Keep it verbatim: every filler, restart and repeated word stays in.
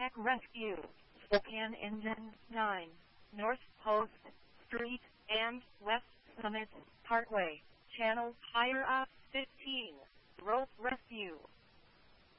Tech Rescue, Spokane Engine nine, North Post Street, and West Summit Parkway. Channel Higher Up fifteen, Rope Rescue.